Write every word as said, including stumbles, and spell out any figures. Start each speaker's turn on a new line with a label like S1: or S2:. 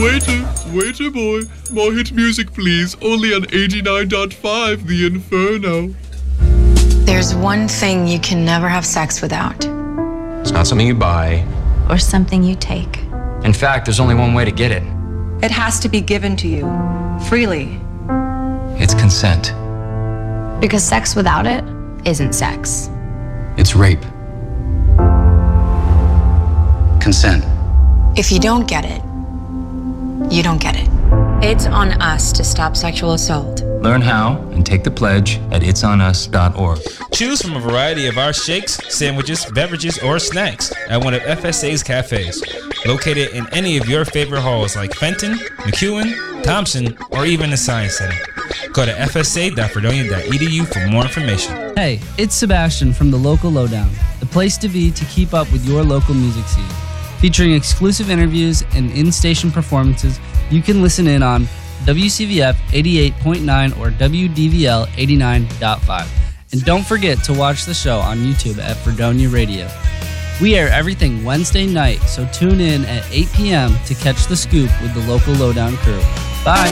S1: Waiter, waiter boy, more hit music please, only on eighty-nine point five The Inferno.
S2: There's one thing you can never have sex without.
S3: It's not something you buy.
S4: Or something you take.
S3: In fact, there's only one way to get it.
S5: It has to be given to you, freely.
S3: It's consent.
S4: Because sex without it isn't sex.
S3: It's rape. Consent.
S2: If you don't get it, you don't get it.
S6: It's on us to stop sexual assault.
S3: Learn how and take the pledge at its on us dot org.
S7: Choose from a variety of our shakes, sandwiches, beverages, or snacks at one of F S A's cafes, located in any of your favorite halls like Fenton, McEwen, Thompson, or even the Science Center. Go to f s a dot fredonia dot e d u for more information.
S8: Hey, it's Sebastian from the Local Lowdown, the place to be to keep up with your local music scene. Featuring exclusive interviews and in-station performances, you can listen in on W C V F eighty-eight point nine or W D V L eighty-nine point five. And don't forget to watch the show on YouTube at Fredonia Radio. We air everything Wednesday night, so tune in at eight p.m. to catch the scoop with the Local Lowdown crew. Bye!